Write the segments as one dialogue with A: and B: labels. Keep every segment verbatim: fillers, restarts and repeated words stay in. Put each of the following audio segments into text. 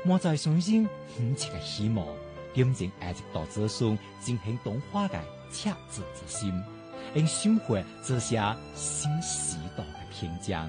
A: 莫再相信遠切嘅希望，點正愛直到這順進行動化嘅赤子之心，用生活這些新時代嘅篇章。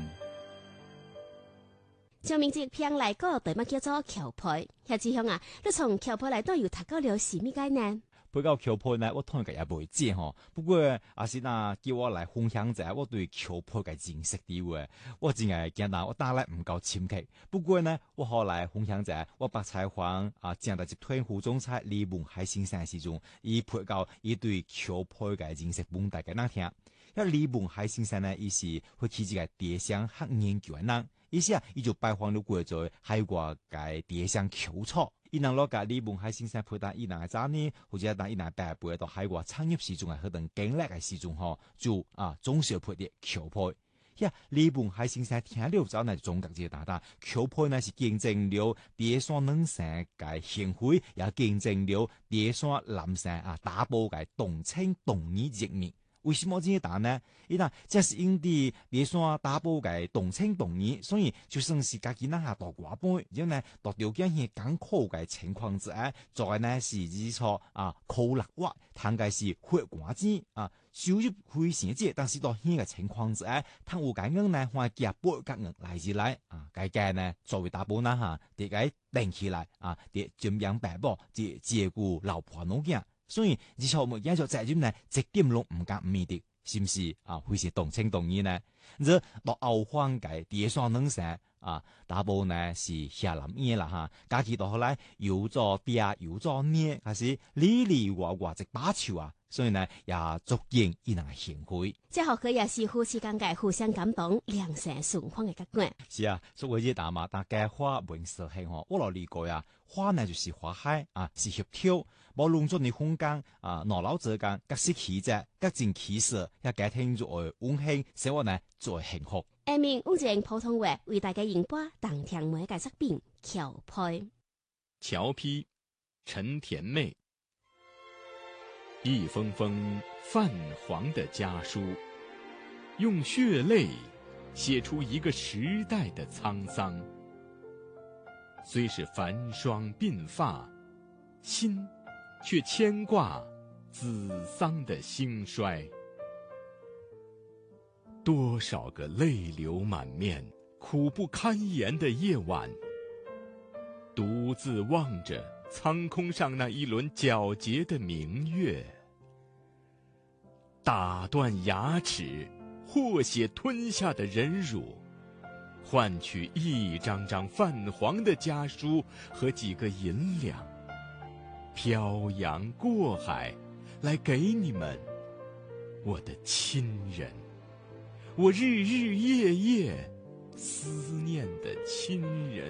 B: 將名字偏嚟個對乜叫做橋配？夏志向啊，你從橋配嚟都要讀到了什麼概念？
A: 比較橋配呢，我同佢也未知吼。不過阿是嗱，叫我來分享者，我對橋配嘅認識啲話，我淨係見到我打嚟唔夠深刻。不過呢，我後來分享者，我把採訪啊，正在集團副總裁李文海先生時中，伊配到伊對橋配嘅認識問大家嗱聽。因為李文海先生呢，伊是會起這個地上學研究嘅人，伊時啊，伊就拜訪了過咗海外嘅地上橋廠。伊能攞架李文海先生配搭伊能嘅早呢，或者當伊能白背到海外產業時中係好等經歷嘅時中嗬，就啊總是配啲橋配。呀，李文海先生聽了之後呢，總覺只打打橋配呢是見證了第三能生嘅行會，也見證了第三男生啊打波嘅動情動義人民。為什麼這樣打呢？伊嗱，這是因啲第三打波嘅動情動義，所以就算是家己那下大寡杯，然後呢，到條件係艱苦嘅情況之下，做嘅呢是日錯啊，苦力活，談嘅是血寡子啊，收入非常之，但是到呢個情況之下，貪污解硬呢，或夾波夾硬來之來啊，計計呢作為打波那下，點解定起來啊？點怎樣白波，即照顧老婆老囝。所以，以後我們繼續責任呢，直點攏唔夾唔面的，是唔是啊？會是動情動義呢？這到後方嘅第三能生啊，打波呢是下南嘢啦哈，假期到後來有做爹有做捏，還是里里外外直把球啊，所以呢也足見伊能嘅賢惠。
B: 即學佢也是夫妻間嘅互相感動、良性循環嘅結果。
A: 是啊，所以啲大嘛，大家花本色係嗬，我老理過呀，花呢就是花海啊，是協調，無論做你空間啊，腦腦之間，各式氣質，各種氣勢，一家庭作為溫馨，生活呢作為幸福。
B: 下面用正普通話為大家演播當聽每個作品橋配。
C: 橋批陳甜妹，一封封泛黃的家書，用血淚寫出一個時代的滄桑。雖是繁霜鬢髮，心卻牽掛子桑的興衰。多少個淚流滿面、苦不堪言的夜晚，獨自望着蒼空上那一輪皎潔的明月，打斷牙齒、和血吞下的忍辱，換取一張張泛黃的家書和幾個銀兩，漂洋過海來給你們，我的親人，我日日夜夜思念的親人。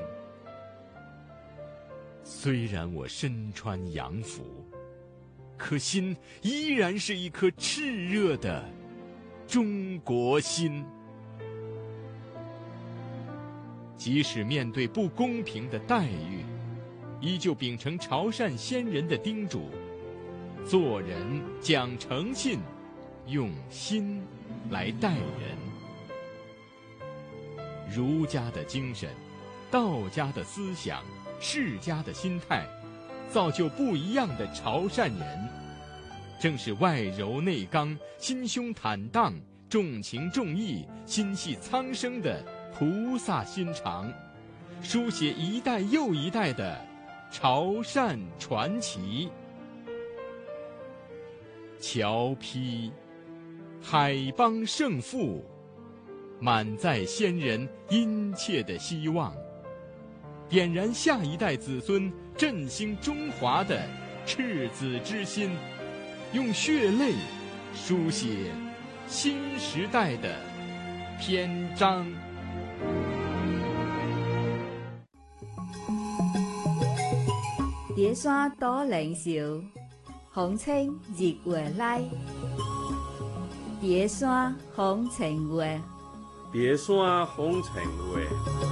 C: 雖然我身穿洋服，可心依然是一顆熾熱的中國心。即使面對不公平的待遇，依舊秉承潮汕先人的叮囑，做人講誠信，用心來待人。儒家的精神，道家的思想，世家的心態，造就不一樣的潮汕人。正是外柔內剛、心胸坦蕩、重情重義、心繫蒼生的菩薩心腸，書寫一代又一代的潮汕傳奇。橋批海邦盛富，滿載先人殷切的希望，點燃下一代子孫振興中華的赤子之心，用血淚書寫新時代的篇章。
D: 蝶山多靈秀，風清日月來。蝶山風情月，
E: 蝶山風情月。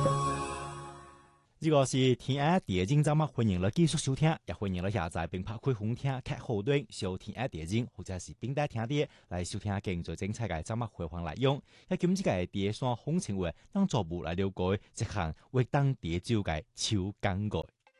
A: 呢個是天愛電影節目，歡迎你繼續收聽，也歡迎你下載並拍開紅聽劇後端收天愛電影，或者是並帶聽啲嚟收聽更最精彩嘅節目回放內容。一今次嘅蝶山風情月，當作務嚟了解一項活動蝶洲嘅超感慨。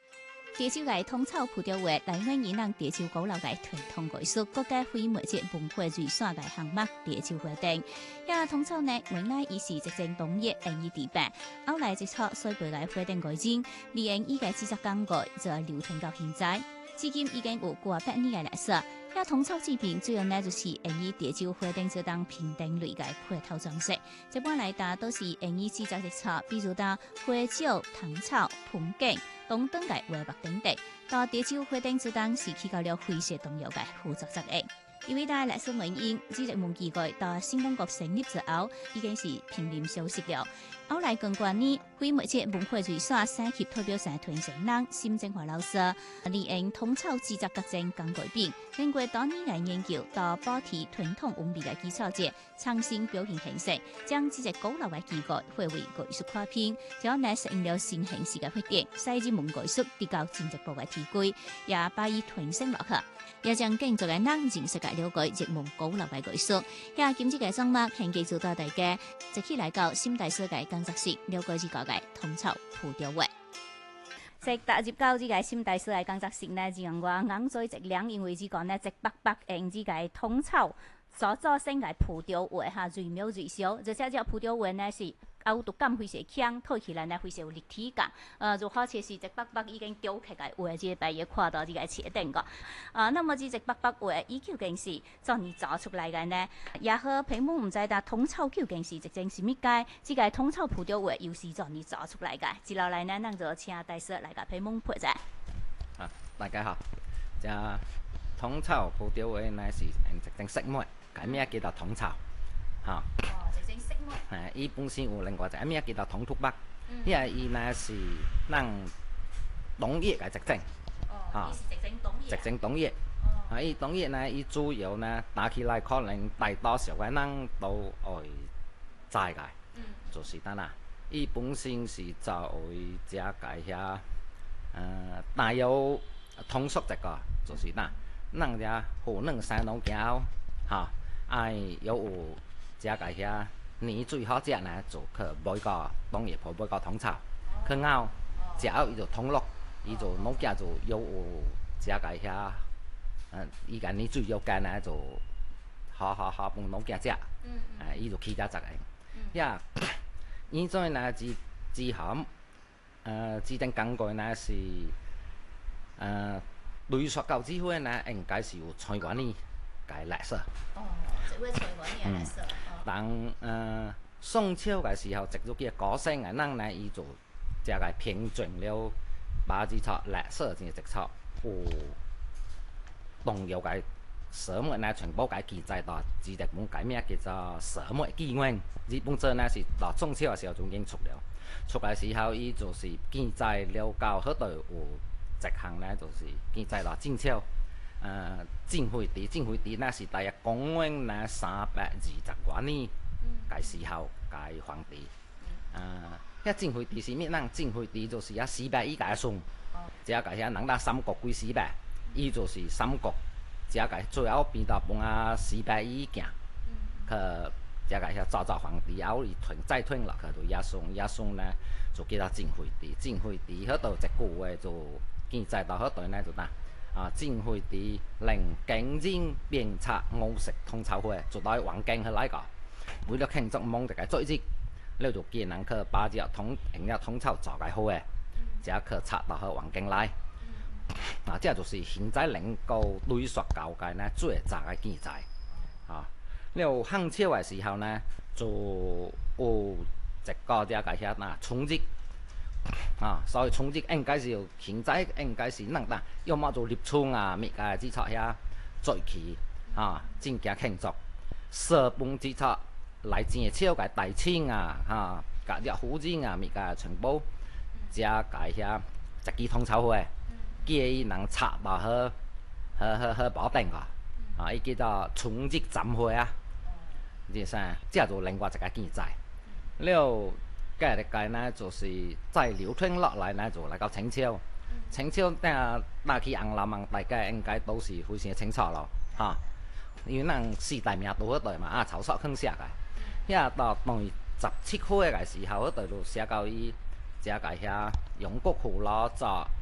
F: 潮州嘅通草普調會來源於咱潮州古老嘅傳統藝術，國家非物質文化遺產嘅項目潮州活動。呀，通草呢，原來伊是一種農業園藝地板，後來接觸水培嘅活動改進，利用伊嘅製作工具，就流傳到現在。至今已經有過百年嘅歷史。呀，通草製品主要呢就是用於潮州活動就當平頂類嘅配套裝飾，一般來打都是用於製作嘅草，比如打花椒、糖草、盆景等等嘅畫木等等。到潮州活動就當是起到了非常重要嘅輔助作用。因為大歷史原因，這隻門機構到新中國成立之後，已經是瀕臨消失了。後來更關呢，非物質文化遺產升級代表上傳承人沈正華老師，利用通草製作各種工具品，經過多年嘅研究，到保持傳統文明嘅基礎上，創新表現形式，將這隻古老嘅機構化為藝術跨片，將呢適應了新形式嘅發展，使之門藝術得到進一步嘅提升，也把伊傳承落去，也將更多嘅人認識嘅了解這門古老嘅藝術。也今次嘅節目獻給做到大家，一起來到新大師嘅工作室了解這個嘅通草普調會。即踏入到這個新大師嘅工作室呢，就讓我眼水一亮，因為這個呢，一百百用這個通草所造成嘅普調會哈，最妙最小，而且這個普調會呢是凹凸感非常強，睇起來呢非常有立體感。呃，就好似是一百百已經雕刻嘅畫，這擺也看到這個設定個。啊，那麼這一百百畫，伊究竟是怎樣造出來嘅呢？也好，屏幕唔知道通草究竟是一種什麼解？這個通草普調畫又是怎樣造出來嘅？接落來呢，咱就請大師來個屏幕配者。
G: 啊，大家好，這通草普調畫呢是用一種石墨，改名叫做通草，嚇。
F: 哦，一種石墨。
G: 誒，伊本身有另外一個名叫做通凸筆，因為伊呢是咱農業嘅一種，
F: 哦，伊是一種農業。
G: 一種農業。啊，伊農業呢，伊主要呢打起來可能大多數嘅人都愛栽嘅，就是得啦。伊本身是作為這個遐，誒帶有通俗一個，就是呾，咱遮河南山東橋，嚇，愛有有這個遐。你最好食呢，就去買個農業鋪買個通草，去熬，之後伊就通落，伊就農家就有這個遐，嗯，伊個你最要緊呢就好好好幫農家食，誒，伊就起價值嘅，呀，現在呢之之後，誒，指定工具呢是誒類塑膠智慧呢，應該是有台灣呢個歷史。
F: 哦，即係台灣嘅歷史。
G: 當呃宋朝嘅時候，植入嘅歌聲嘅人呢，伊就即個評準了，把這套歷史嘅這套有重要嘅史物呢，全部嘅記載到這隻本改名叫做《史物記元》。呢本書呢是到宋朝嘅時候就已經出了，出來時候伊就是記載了到嗰度有一項呢，就是記載到晉朝。呃，晉惠帝，晉惠帝呢是大約公元呢三百二十多年嘅時候嘅皇帝。呃，一晉惠帝是咩人？晉惠帝就是一四百一嘅孫，即係個遐人打三國歸四百，伊就是三國，即係個最後變到半啊四百一行，佢即係個遐趙趙皇帝後伊傳再傳落去就一孫，一孫呢就叫做晉惠帝。晉惠帝嗰度一句話就記載到嗰度呢就得。啊！晉惠帝令景人鞭策五色通草會，就到環境去來個，為了慶祝夢這個節日，你就見人去把這通用了通草做個好嘅，這去插到去環境來。啊，這就是現在能夠類塑膠界呢最早嘅記載。啊，了漢朝嘅時候呢，就有一個這個遐嗱春節。啊，所以春節應該是現在應該是能得，要麼就立春啊，咩個之錯遐節氣啊，正經慶祝。日本之錯來正朝個大清啊，嚇，隔啲虎子啊，咩個全部加個遐一支通草會，叫伊能插到去去去去保定個，啊，伊叫做春節浸會啊，啲啥，這就另外一個記載了。嘅歷屆呢，就是再流傳落來呢，就嚟到清朝。清朝呢，打起硬南人，大家應該都是非常清楚咯，嚇。因為咱四大名都嗰度嘛，啊，曹操坑寫嘅。遐到第十七回嘅時候，嗰度就寫到伊，寫個遐楊國虎老作